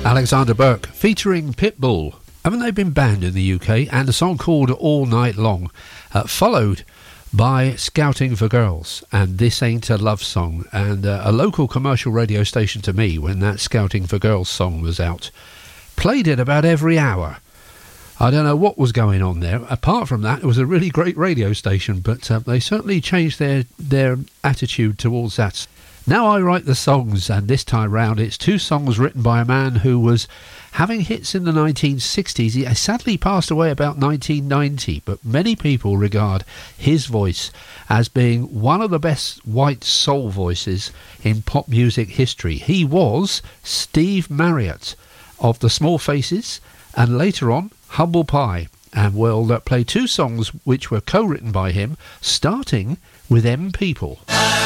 Alexander Burke featuring Pitbull. Haven't they been banned in the UK? And a song called All Night Long, followed by Scouting for Girls and This Ain't a Love Song, and a local commercial radio station to me, when that Scouting for Girls song was out, played it about every hour. I don't know what was going on there. Apart from that, it was a really great radio station, but they certainly changed their attitude towards that. Now I write the songs, and this time round it's two songs written by a man who was having hits in the 1960s. He sadly passed away about 1990, but many people regard his voice as being one of the best white soul voices in pop music history. He was Steve Marriott of the Small Faces, and later on Humble Pie, and we'll play two songs which were co-written by him, starting with M People.